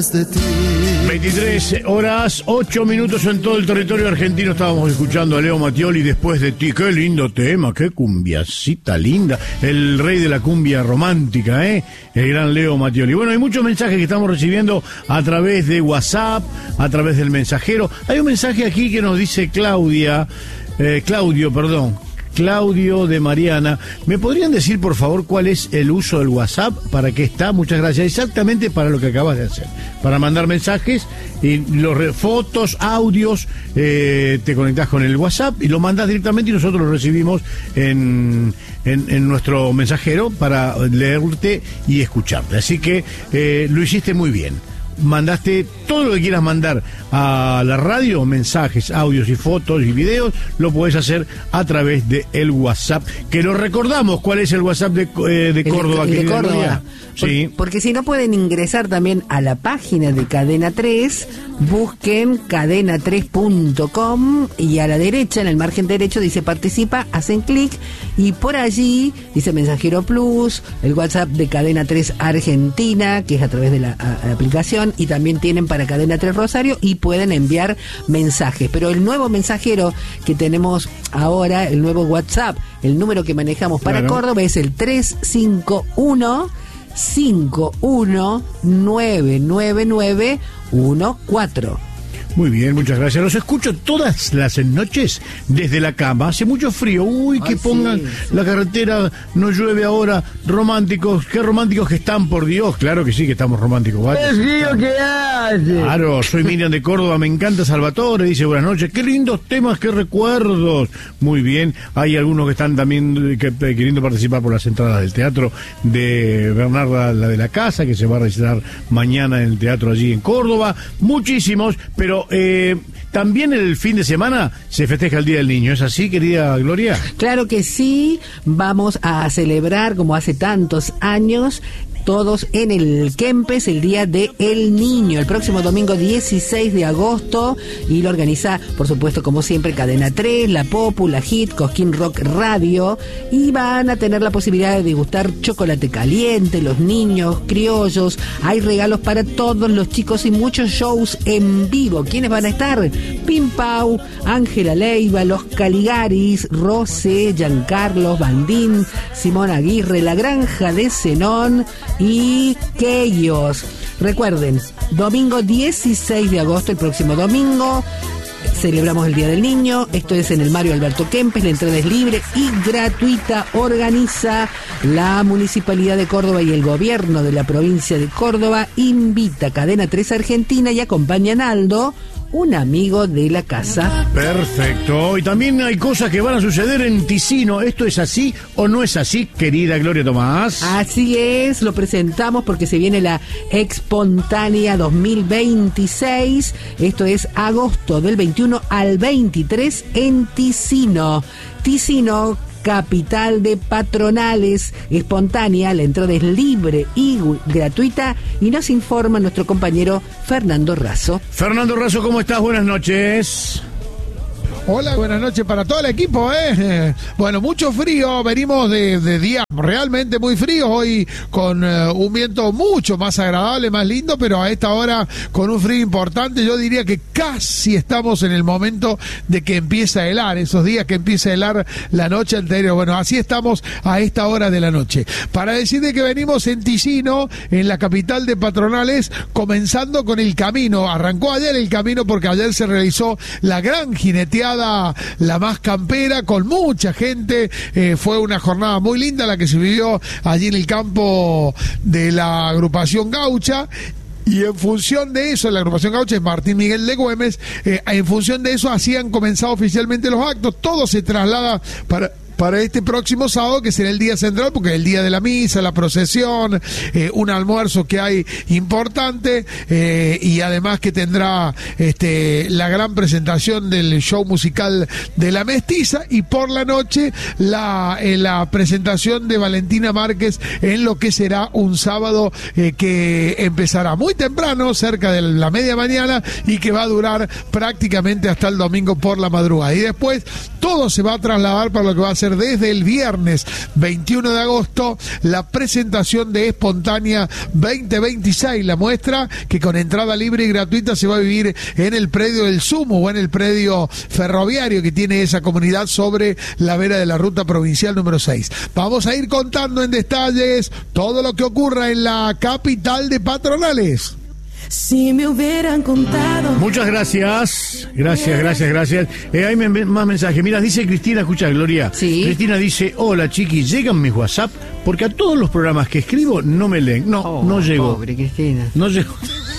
23 horas, 8 minutos en todo el territorio argentino. Estábamos escuchando a Leo Mattioli, Después de ti. Qué lindo tema, qué cumbiacita linda. El rey de la cumbia romántica, el gran Leo Mattioli. Bueno, hay muchos mensajes que estamos recibiendo a través de WhatsApp, a través del mensajero. Hay un mensaje aquí que nos dice Claudio de Mariana. ¿Me podrían decir, por favor, cuál es el uso del WhatsApp? ¿Para qué está? Muchas gracias. Exactamente para lo que acabas de hacer. Para mandar mensajes, y fotos, audios, te conectás con el WhatsApp y lo mandás directamente y nosotros lo recibimos en nuestro mensajero para leerte y escucharte. Así que lo hiciste muy bien. Mandaste todo lo que quieras mandar a la radio, mensajes, audios y fotos y videos, lo podés hacer a través de el WhatsApp, que lo recordamos. ¿Cuál es el WhatsApp de Córdoba? El de Córdoba. Sí. Porque si no, pueden ingresar también a la página de Cadena 3, busquen cadena3.com y a la derecha, en el margen derecho, dice participa, hacen clic y por allí dice Mensajero Plus, el WhatsApp de Cadena 3 Argentina, que es a través de la aplicación, y también tienen para Cadena 3 Rosario y pueden enviar mensajes. Pero el nuevo mensajero que tenemos ahora, el nuevo WhatsApp, el número que manejamos para Córdoba es el 351-5199914. Muy bien, muchas gracias. Los escucho todas las noches desde la cama. Hace mucho frío. Que pongan la carretera, no llueve ahora. Románticos, qué románticos que están, por Dios. Claro que sí, que estamos románticos. ¡Qué frío que hace! Claro, soy Miriam de Córdoba, me encanta Salvatore, dice buenas noches. Qué lindos temas, qué recuerdos. Muy bien, hay algunos que están también queriendo participar por las entradas del teatro de Bernarda, la de la Casa, que se va a registrar mañana en el teatro allí en Córdoba. Muchísimos, pero también el fin de semana se festeja el Día del Niño. ¿Es así, querida Gloria? Claro que sí, vamos a celebrar, como hace tantos años, todos en el Kempes, el Día del Niño, el próximo domingo 16 de agosto, y lo organiza, por supuesto, como siempre, Cadena 3, La Popu, La Hit, Cosquín Rock Radio, y van a tener la posibilidad de degustar chocolate caliente, los niños criollos, hay regalos para todos los chicos y muchos shows en vivo. ¿Quiénes van a estar? Pim Pau, Ángela Leiva, Los Caligaris, Rosé, Giancarlos, Bandín, Simón Aguirre, La Granja de Zenón y Keyos. Recuerden, domingo 16 de agosto, el próximo domingo, celebramos el Día del Niño. Esto es en el Mario Alberto Kempes. La entrada es libre y gratuita. Organiza la Municipalidad de Córdoba y el Gobierno de la provincia de Córdoba. Invita a Cadena 3 Argentina y acompaña a Naldo, un amigo de la casa. Perfecto. Y también hay cosas que van a suceder en Ticino. ¿Esto es así o no es así, querida Gloria Tomás? Así es, lo presentamos porque se viene la Espontánea 2026. Esto es agosto del 21 al 23 en Ticino. Ticino, capital de patronales. Espontánea, la entrada es libre y gratuita, y nos informa nuestro compañero Fernando Razo. Fernando Razo, ¿cómo estás? Buenas noches. Hola, buenas noches para todo el equipo, Bueno, mucho frío, venimos de días realmente muy fríos, hoy con un viento mucho más agradable, más lindo, pero a esta hora con un frío importante. Yo diría que casi estamos en el momento de que empieza a helar, esos días que empieza a helar la noche anterior. Bueno, así estamos a esta hora de la noche. Para decirte que venimos en Ticino, en la capital de patronales, comenzando con el camino. Arrancó ayer el camino porque ayer se realizó la gran jineteada, la más campera, con mucha gente. Fue una jornada muy linda la que se vivió allí en el campo de la agrupación gaucha. Y en función de eso, la agrupación gaucha es Martín Miguel de Güemes, en función de eso así han comenzado oficialmente los actos. Todo se traslada para este próximo sábado, que será el día central, porque es el día de la misa, la procesión, un almuerzo que hay importante, y además que tendrá la gran presentación del show musical de La Mestiza, y por la noche la presentación de Valentina Márquez en lo que será un sábado que empezará muy temprano, cerca de la media mañana, y que va a durar prácticamente hasta el domingo por la madrugada. Y después todo se va a trasladar para lo que va a ser ser desde el viernes 21 de agosto la presentación de Espontánea 2026, la muestra que con entrada libre y gratuita se va a vivir en el predio del Sumo o en el predio ferroviario que tiene esa comunidad sobre la vera de la ruta provincial número 6. Vamos a ir contando en detalles todo lo que ocurra en la capital de patronales. Si me hubieran contado. Muchas gracias. Gracias. Hay más mensajes. Mira, dice Cristina, escucha, Gloria. Sí. Cristina dice, hola, chiquis, llegan mis WhatsApp porque a todos los programas que escribo no me leen. No llegó. Pobre Cristina. No llegó.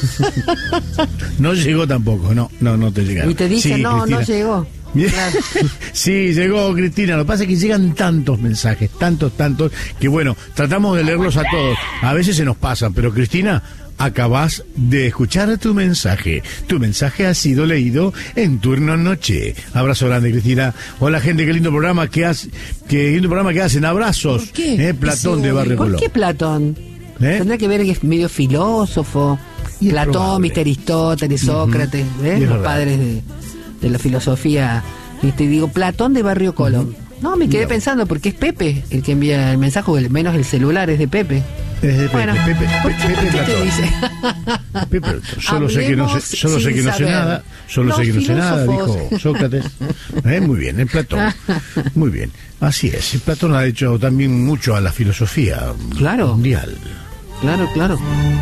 No llegó tampoco, no te llegaron. Y te dice, Sí, no Cristina. llegó. Claro. Sí, llegó Cristina. Lo que pasa es que llegan tantos mensajes, tantos, que bueno, tratamos de leerlos a todos. A veces se nos pasan, pero Cristina, acabas de escuchar tu mensaje. Tu mensaje ha sido leído en turno noche. Abrazo grande, Cristina. Hola, gente, qué lindo programa que hacen. Abrazos. ¿Por qué? Platón de Barrio ¿Por Colón. qué Platón? Tendrá que ver que es medio filósofo. Y es Platón, probable. Mr. Aristóteles, Sócrates, Y es los verdad. padres de la filosofía. Digo, Platón de Barrio Colón. No, me quedé pensando porque es Pepe el que envía el mensaje, o al menos el celular es de Pepe. Es de Pepe, Bueno, Pepe ¿por qué te Platón. dice? Solo sé que no Hablemos sé sin nada. saber. Solo sé que no sé nada, filósofos. dijo Sócrates. Muy bien, en Platón. Muy bien. Así es. Platón ha hecho también mucho a la filosofía Claro. mundial. Claro.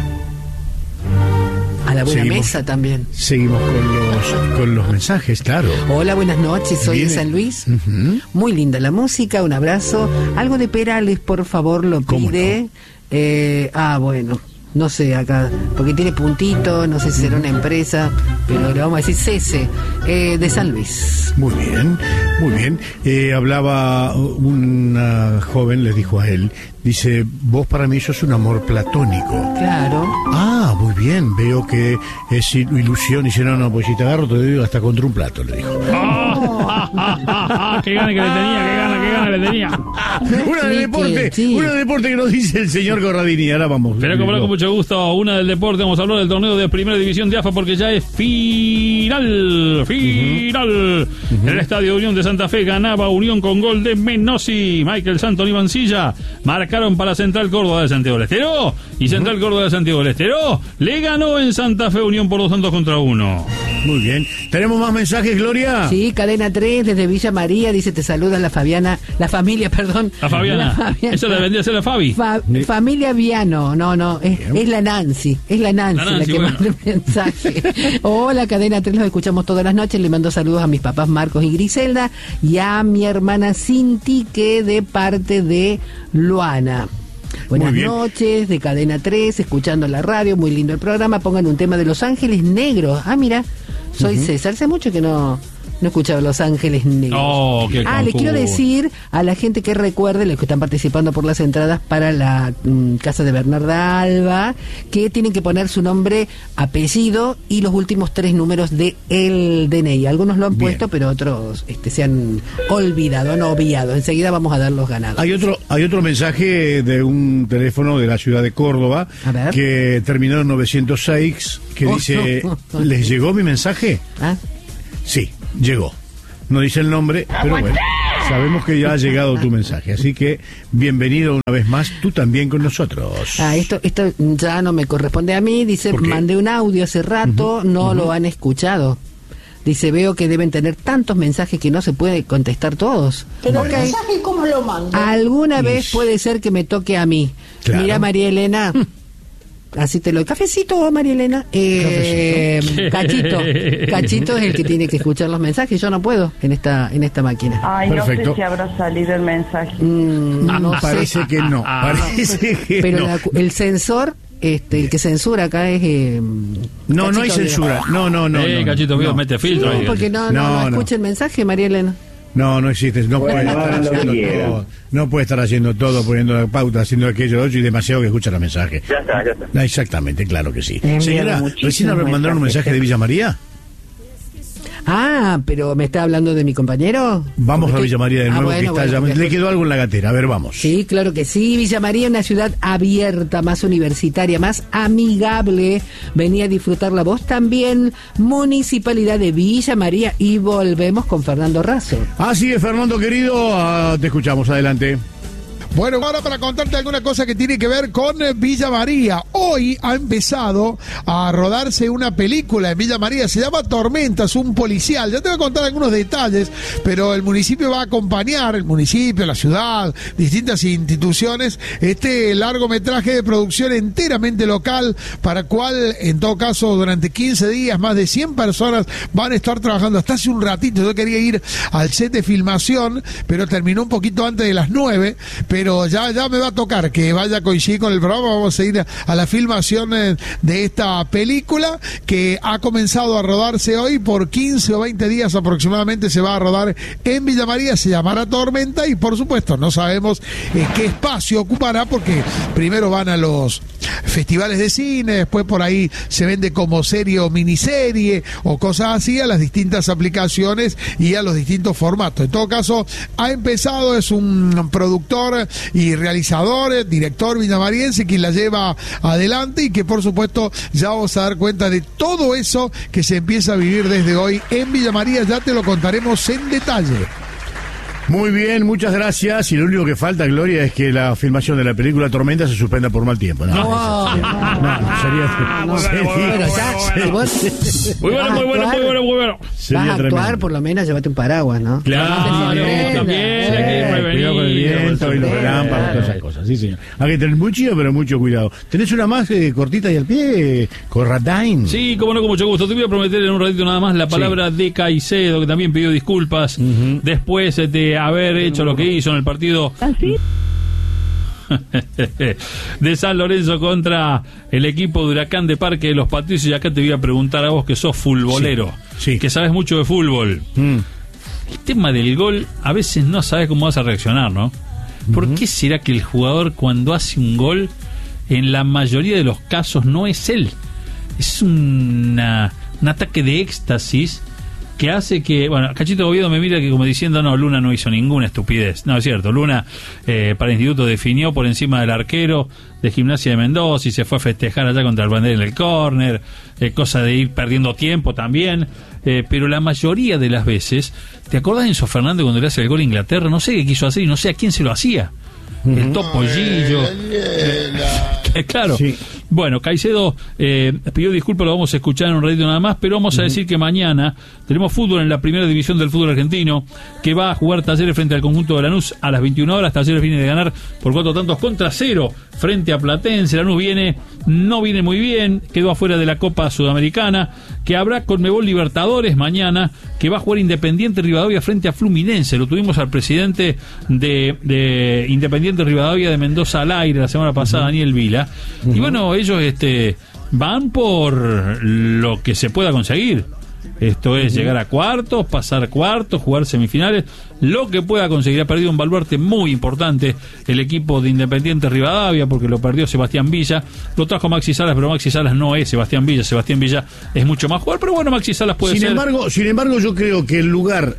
A la buena Seguimos. mesa también. Seguimos con los mensajes, claro. Hola, buenas noches, soy de Viene- San Luis. Ujú. Muy linda la música, un abrazo. Algo de Perales, por favor, lo ¿Cómo pide. Bueno, no sé acá, porque tiene puntito, no sé si será una empresa, pero le vamos a decir Cese, de San Luis. Muy bien. Hablaba una joven, le dijo a él, dice, vos para mí sos un amor platónico. Claro. Ah, muy bien, veo que es ilusión. Dice, no, pues si te agarro te doy hasta contra un plato, le dijo. ¡Qué gana que le tenía! Una de deporte, sí. una de deporte que nos dice el señor Corradini. Ahora vamos. Pero como con mucho gusto, una del deporte, vamos a hablar del torneo de Primera División de AFA porque ya es final. En el Estadio Unión de Santa Fe ganaba Unión con gol de Menossi. Michael Santon y Mancilla marcaron para Central Córdoba de Santiago del Estero y Central Córdoba de Santiago del Estero le ganó en Santa Fe Unión por 2-1. Muy bien. ¿Tenemos más mensajes, Gloria? Sí, Cadena 3 desde Villa María, dice, te saluda la familia. La Fabiana. Esa le vendría a ser la Fabi. Familia Viano, no, es la Nancy, la Nancy, que bueno. manda el mensaje. Hola, Cadena 3, los escuchamos todas las noches, le mando saludos a mis papás Marcos y Griselda y a mi hermana Cintique de parte de Luana. Buenas Muy bien. noches, de Cadena 3, escuchando la radio, muy lindo el programa, pongan un tema de Los Ángeles Negros. Ah, mira, soy César, hace mucho que no escuchaba Los Ángeles Negros. Oh, qué le concurso. quiero decir a la gente que recuerde, los que están participando por las entradas para la casa de Bernarda Alba, que tienen que poner su nombre, apellido y los últimos 3 números de el DNI. Algunos lo han Bien. puesto, pero otros se han olvidado, han obviado. Enseguida vamos a dar los ganados. Hay otro mensaje de un teléfono de la ciudad de Córdoba A ver. que terminó en 906 que dice, no. ¿les llegó mi mensaje? ¿Ah? Sí, llegó. No dice el nombre, pero bueno, sabemos que ya ha llegado tu mensaje. Así que bienvenido una vez más, tú también con nosotros. Esto ya no me corresponde a mí. Dice, ¿Por qué? mandé un audio hace rato, no lo han escuchado. Dice, veo que deben tener tantos mensajes que no se puede contestar todos. Pero Ok. el mensaje, ¿cómo lo mando? Alguna vez puede ser que me toque a mí. Claro. Mira, María Elena. Así te lo... ¿Cafecito, María Elena? Cachito es el que tiene que escuchar los mensajes. Yo no puedo en esta máquina. Ay, Perfecto. no sé si habrá salido el mensaje. No Parece sé. que no. Parece que Pero no. el censor, el que censura acá es... No, no hay Cachito censura. No. Cachito Vivo, no. mete filtro ahí. porque no No. escucha el mensaje, María Elena. No existe, no puede estar haciendo todo, no puede estar haciendo todo, poniendo la pauta, haciendo aquello otro y demasiado que escucha los mensajes. Ya está. Exactamente, claro que sí. Enviado Señora, muchísimos recién mandaron un mensaje de Villa María. Ah, pero ¿me está hablando de mi compañero? Vamos a Villa María de nuevo, bueno, que está bueno, ya, le quedó algo en la gatera. A ver, vamos. Sí, claro que sí. Villa María, una ciudad abierta, más universitaria, más amigable. Venía a disfrutarla vos también. Municipalidad de Villa María. Y volvemos con Fernando Razo. Así es, Fernando querido, te escuchamos, adelante. Bueno, ahora para contarte alguna cosa que tiene que ver con Villa María. Hoy ha empezado a rodarse una película en Villa María, se llama Tormentas, un policial. Ya te voy a contar algunos detalles, pero el municipio va a acompañar, el municipio, la ciudad, distintas instituciones, este largometraje de producción enteramente local, para cual, en todo caso, durante 15 días, más de 100 personas van a estar trabajando. Hasta hace un ratito yo quería ir al set de filmación, pero terminó un poquito antes de las 9, pero ya me va a tocar que vaya a coincidir con el programa. Vamos a ir a la filmación de esta película que ha comenzado a rodarse hoy. Por 15 o 20 días aproximadamente se va a rodar en Villa María, se llamará Tormenta, y por supuesto no sabemos qué espacio ocupará, porque primero van a los festivales de cine, después por ahí se vende como serie o miniserie o cosas así, a las distintas aplicaciones y a los distintos formatos. En todo caso, ha empezado, es un productor y realizador, director villamariense, quien la lleva adelante, y que por supuesto ya vamos a dar cuenta de todo eso que se empieza a vivir desde hoy en Villa María. Ya te lo contaremos en detalle. Muy bien, muchas gracias. Y lo único que falta, Gloria, es que la filmación de la película Tormenta se suspenda por mal tiempo. No, sería... Muy bueno. Vas a actuar, por lo menos llévate un paraguas, ¿no? Claro, también. Cuidado con el viento y los relámpagos, todas esas cosas. Sí, señor. Hay que tener mucho, pero mucho cuidado. ¿Tenés una más cortita y al pie, Corradain? Sí, como no, con mucho gusto. Te voy a prometer en un ratito nada más la palabra de Caicedo, que también pidió disculpas después de haber hecho lo que hizo en el partido de San Lorenzo contra el equipo de Huracán de Parque de los Patricios. Y acá te voy a preguntar a vos, que sos futbolero, que sabes mucho de fútbol. El tema del gol, a veces no sabes cómo vas a reaccionar, ¿no? ¿Por qué será que el jugador, cuando hace un gol, en la mayoría de los casos no es él? Es un ataque de éxtasis que hace que, bueno, Cachito Oviedo me mira que como diciendo, no, Luna no hizo ninguna estupidez. No, es cierto, Luna para el instituto definió por encima del arquero de Gimnasia de Mendoza y se fue a festejar allá contra el Bandera en el córner, cosa de ir perdiendo tiempo también, pero la mayoría de las veces, ¿te acordás de Enzo Fernández cuando le hace el gol a Inglaterra? No sé qué quiso hacer y no sé a quién se lo hacía. El Topo Gillo. Claro. Sí. Bueno, Caicedo pidió disculpas, lo vamos a escuchar en un ratito nada más, pero vamos a decir que mañana tenemos fútbol en la primera división del fútbol argentino, que va a jugar Talleres frente al conjunto de Lanús a las 21 horas. Talleres viene de ganar por 4-0 frente a Platense. Lanús no viene muy bien, quedó afuera de la Copa Sudamericana, que habrá Conmebol Libertadores mañana, que va a jugar Independiente Rivadavia frente a Fluminense. Lo tuvimos al presidente de Independiente Rivadavia de Mendoza al aire la semana pasada, Daniel Vila. Y bueno, ellos van por lo que se pueda conseguir. Esto es llegar a cuartos, pasar cuartos, jugar semifinales, lo que pueda conseguir. Ha perdido un baluarte muy importante el equipo de Independiente Rivadavia, porque lo perdió Sebastián Villa. Lo trajo Maxi Salas, pero Maxi Salas no es Sebastián Villa. Sebastián Villa es mucho más jugador, pero bueno, Maxi Salas puede ser. Sin embargo, yo creo que el lugar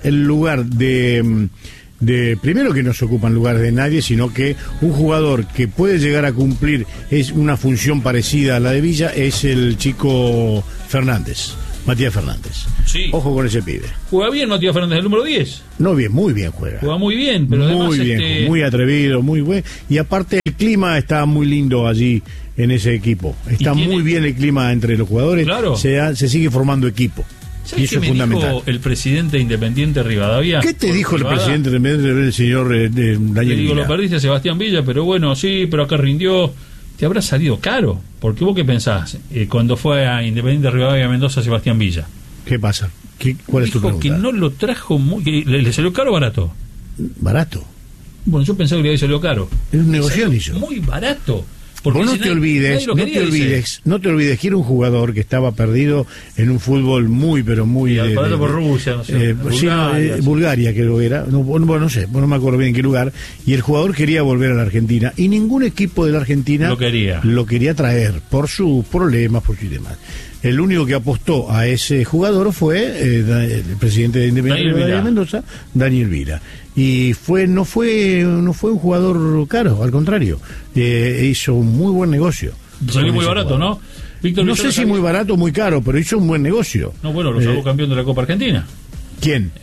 de primero, que no se ocupan lugares de nadie, sino que un jugador que puede llegar a cumplir es una función parecida a la de Villa, es el chico Fernández, Matías Fernández. Sí. Ojo con ese pibe. ¿Juega bien Matías Fernández, el número 10? No, bien, muy bien juega. Juega muy bien, pero muy además bien, muy atrevido, muy bueno. Y aparte el clima está muy lindo allí en ese equipo. Está muy bien el clima entre los jugadores. Claro. Se sigue formando equipo. Y eso es fundamental. Dijo el presidente de Independiente Rivadavia? ¿Qué te dijo el presidente el señor Daniel Villa? Lo perdiste a Sebastián Villa, pero bueno, sí, pero acá rindió. Te habrá salido caro, porque vos qué pensás cuando fue a Independiente Rivadavia Mendoza Sebastián Villa. ¿Qué pasa? ¿Cuál es tu pregunta? Que no lo trajo ¿le salió caro o barato? Barato. Bueno, yo pensaba que le había salido caro. Es un negocio hizo. Muy barato. Porque vos no te olvides que era un jugador que estaba perdido en un fútbol muy, pero muy... por Rusia, no sé. Bulgaria creo que era, no sé, no me acuerdo bien en qué lugar, y el jugador quería volver a la Argentina, y ningún equipo de la Argentina lo quería traer, por sus problemas, por sus demás. el único que apostó a ese jugador fue el presidente de Independiente de Mendoza, Daniel Vila. Y no fue un jugador caro, al contrario, hizo un muy buen negocio. Salió muy barato, ¿no? Víctor, no sé si muy barato o muy caro, pero hizo un buen negocio. No, bueno, lo sacó campeón de la Copa Argentina. ¿Quién?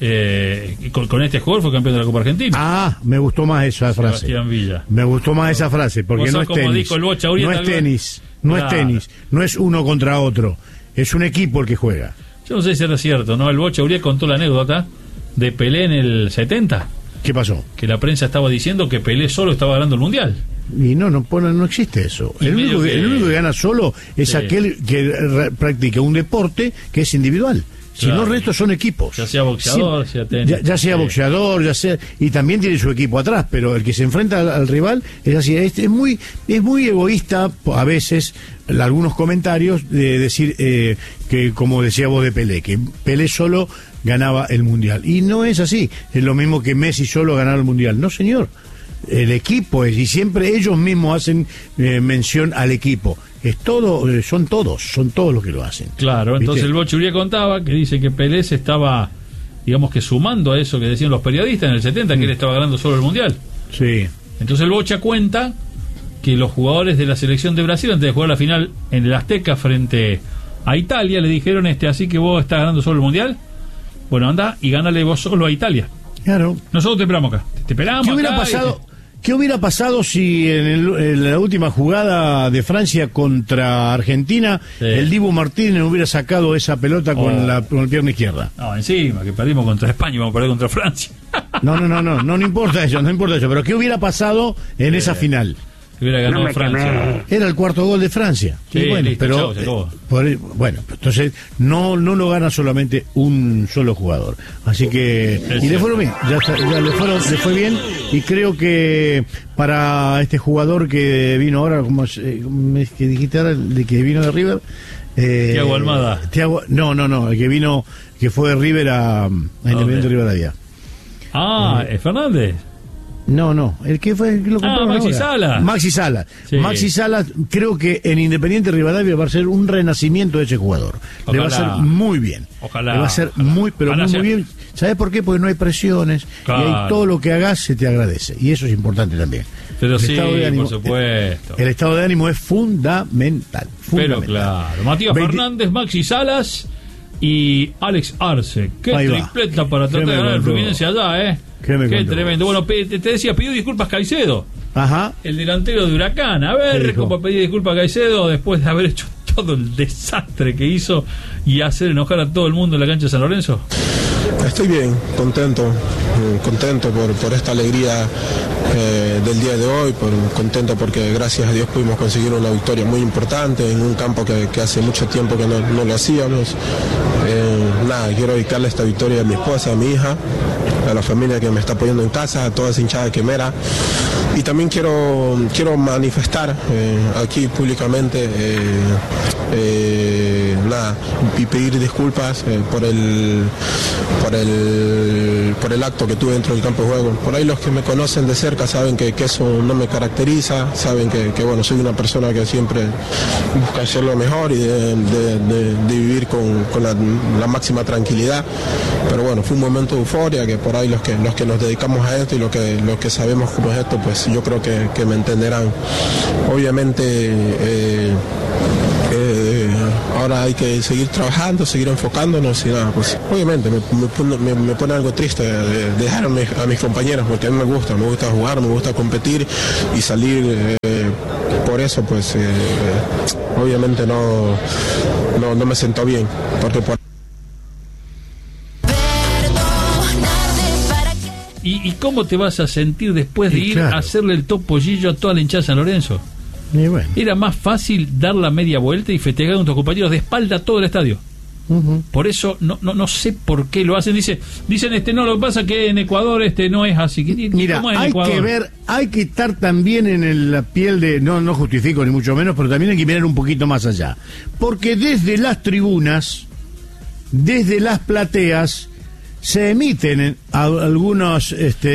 Con este jugador fue campeón de la Copa Argentina. Ah, me gustó más esa frase. Sebastián Villa. Me gustó más esa frase, porque no es tenis. Dijo el Bocha Urieta, no es tenis, no es tenis, no es uno contra otro, es un equipo el que juega. Yo no sé si era cierto, ¿no? El Bocha Urieta contó la anécdota de Pelé en el 70. ¿Qué pasó? Que la prensa estaba diciendo que Pelé solo estaba ganando el Mundial. Y no existe eso. El único que gana solo es aquel que practica un deporte que es individual. Si no, el resto son equipos. Ya sea boxeador, sea tenis. Ya sea boxeador, ya sea... Y también tiene su equipo atrás, pero el que se enfrenta al rival es así. Es muy egoísta a veces algunos comentarios de decir que, como decía vos de Pelé, que Pelé solo ganaba el Mundial. Y no es así. Es lo mismo que Messi solo ganaba el Mundial. No, señor. El equipo es, y siempre ellos mismos hacen mención al equipo. Son todos los que lo hacen. Claro, entonces ¿viste? el Bocha Urieta contaba que dice que Pelé se estaba, digamos que sumando a eso que decían los periodistas en el 70, que él estaba ganando solo el Mundial. Sí. Entonces el Bocha cuenta que los jugadores de la selección de Brasil, antes de jugar la final en el Azteca frente a Italia, le dijeron, así que vos estás ganando solo el Mundial, bueno, anda y gánale vos solo a Italia. Claro. Nosotros te esperamos acá. Te esperamos. ¿Qué hubiera pasado si en la última jugada de Francia contra Argentina el Dibu Martínez hubiera sacado esa pelota con la pierna izquierda? No, encima, que perdimos contra España y vamos a perder contra Francia. No importa eso, pero ¿qué hubiera pasado en esa final? Hubiera ganado Francia. Era el cuarto gol de Francia. Sí, bueno, listo, pero entonces no lo gana solamente un solo jugador. Así que y le fueron bien, le fue bien, y creo que para este jugador que vino ahora, como que dijiste ahora, de que vino de River, Thiago Almada. El que vino, que fue de River a Independiente Rivadavia. Fernández. No, el que fue el que lo compró. Maxi Sala. Sí. Maxi Sala, creo que en Independiente Rivadavia va a ser un renacimiento de ese jugador. Ojalá. Le va a ser muy bien. Ojalá. Le va a ser muy bien. ¿Sabes por qué? Porque no hay presiones, claro. Y ahí todo lo que hagas se te agradece. Y eso es importante también. Pero el estado de ánimo, por supuesto. El estado de ánimo es fundamental. Pero claro. Matías Fernández, Maxi Salas y Alex Arce. Qué tripleta para tratar de ganar el Fluminense allá, Qué tremendo. Bueno, te decía, pidió disculpas Caicedo. Ajá. El delantero de Huracán. A ver cómo pedir disculpas a Caicedo después de haber hecho todo el desastre que hizo y hacer enojar a todo el mundo en la cancha de San Lorenzo. Estoy bien, contento por esta alegría del día de hoy, contento porque gracias a Dios pudimos conseguir una victoria muy importante en un campo que hace mucho tiempo que no lo hacíamos. Quiero dedicarle esta victoria a mi esposa, a mi hija, a la familia que me está apoyando en casa, a toda esa hinchada de Quemera, y también quiero manifestar aquí públicamente y pedir disculpas por el acto que tuve dentro del campo de juego. Por ahí los que me conocen de cerca saben que eso no me caracteriza, saben que soy una persona que siempre busca hacer lo mejor y de vivir con la máxima tranquilidad, pero bueno, fue un momento de euforia que por ahí los que nos dedicamos a esto y los que sabemos cómo es esto, pues yo creo que me entenderán. Obviamente ahora hay que seguir trabajando, seguir enfocándonos y nada, pues obviamente me pone algo triste de dejar a mis compañeros, porque a mí me gusta jugar, me gusta competir y salir, por eso pues obviamente no me sentó bien, porque ¿Y cómo te vas a sentir después de ir a hacerle el topollillo a toda la hinchada de San Lorenzo? Bueno. Era más fácil dar la media vuelta y festejar con tus compañeros de espalda a todo el estadio. Por eso no sé por qué lo hacen. Dicen lo que pasa es que en Ecuador no es así. Mira, hay que estar también en la piel de, no justifico ni mucho menos, pero también hay que mirar un poquito más allá, porque desde las tribunas, desde las plateas, se emiten algunos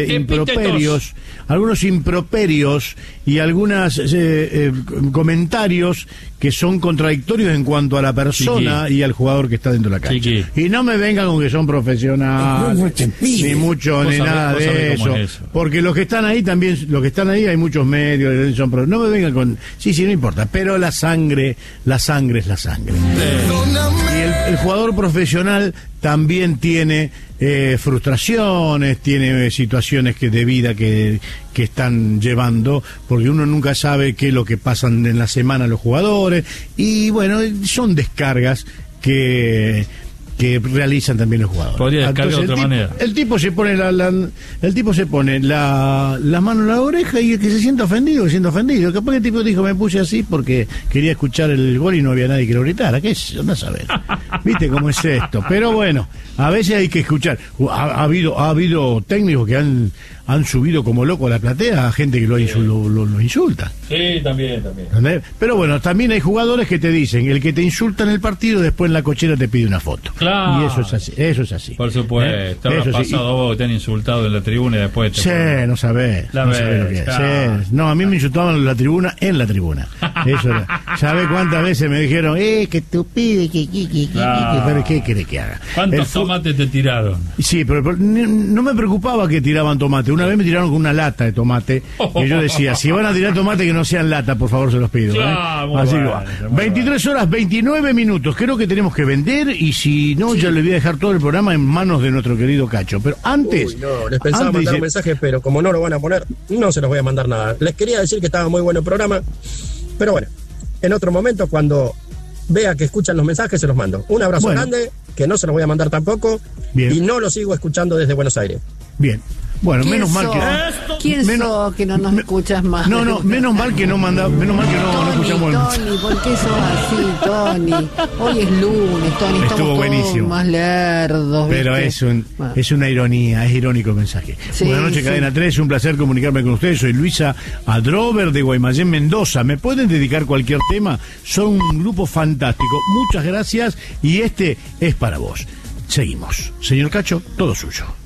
improperios y algunos comentarios que son contradictorios en cuanto a la persona y al jugador que está dentro de la cancha. Y no me vengan con que son profesionales, ni mucho, ni nada de eso, porque los que están ahí también, hay muchos medios, no me vengan con, no importa, pero la sangre es la sangre. Y el jugador profesional también tiene frustraciones, tiene situaciones de vida que están llevando, porque uno nunca sabe qué es lo que pasan en la semana los jugadores, y bueno, son descargas que realizan también los jugadores. Podría descargar de otra manera. El tipo se pone la mano en la oreja y el que se siente ofendido. Capaz que el tipo dijo, me puse así porque quería escuchar el gol y no había nadie que lo gritara. ¿Qué es? Andá a saber. ¿Viste cómo es esto? Pero bueno, a veces hay que escuchar. Ha habido técnicos que han subido como loco a la platea a gente que lo insulta. Sí, también. ¿Entendés? Pero bueno, también hay jugadores que te dicen, el que te insulta en el partido, después en la cochera te pide una foto. Claro. Y eso es así. Por supuesto. Te habrá pasado a vos que te han insultado en la tribuna y después te... no sabés lo que es. Claro. No, a mí me insultaban en la tribuna, Eso era. ¿Sabés cuántas veces me dijeron, que tú pides, pero qué querés que haga? ¿Cuántos tomates te tiraron? Sí, pero no me preocupaba que tiraban tomate. Una vez me tiraron con una lata de tomate y yo decía, si van a tirar tomate que no sean lata, por favor, se los pido. Claro, Así que va. 23 horas 29 minutos. Creo que tenemos que vender, y si no, ya le voy a dejar todo el programa en manos de nuestro querido Cacho. Pero antes... les pensaba mandar un mensaje, pero como no lo van a poner, no se los voy a mandar nada. Les quería decir que estaba muy bueno el programa, pero bueno, en otro momento, cuando vea que escuchan los mensajes, se los mando. Un abrazo grande, que no se los voy a mandar tampoco, y no lo sigo escuchando desde Buenos Aires. Bien. Bueno, menos mal que... ¿Quién sos que no nos escuchas más? No, menos mal que no escuchamos... Tony, ¿por qué sos así, Tony? Hoy es lunes, Tony, estamos todos buenísimo. Más lerdos, ¿viste? Pero es una ironía, es irónico el mensaje. Buenas noches, Cadena 3, un placer comunicarme con ustedes. Soy Luisa Adrover de Guaymallén, Mendoza. ¿Me pueden dedicar cualquier tema? Son un grupo fantástico. Muchas gracias, y este es para vos. Seguimos. Señor Cacho, todo suyo.